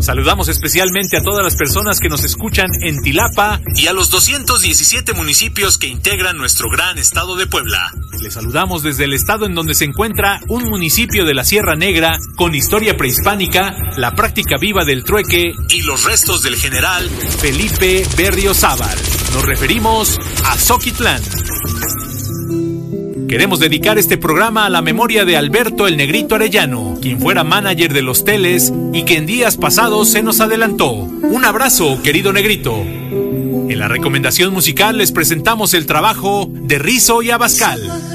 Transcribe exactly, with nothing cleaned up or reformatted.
Saludamos especialmente a todas las personas que nos escuchan en Tilapa y a los doscientos diecisiete municipios que integran nuestro gran estado de Puebla. Les saludamos desde el estado en donde se encuentra un municipio de la Sierra Negra con historia prehispánica, la práctica viva del trueque y los restos del general Felipe Berriozábal. Nos referimos a Zoquitlán. Queremos dedicar este programa a la memoria de Alberto el Negrito Arellano, quien fuera manager de los Teles y que en días pasados se nos adelantó. Un abrazo, querido Negrito. En la recomendación musical les presentamos el trabajo de Rizo y Abascal.